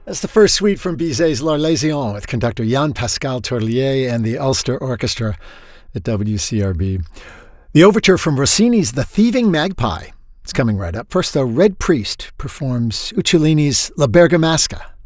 That's the first suite from Bizet's L'Arlésienne with conductor Jean-Pascal Torlier and the Ulster Orchestra at WCRB. The overture from Rossini's The Thieving Magpie. It's coming right up. First, though, Red Priest performs Uccellini's La Bergamasca.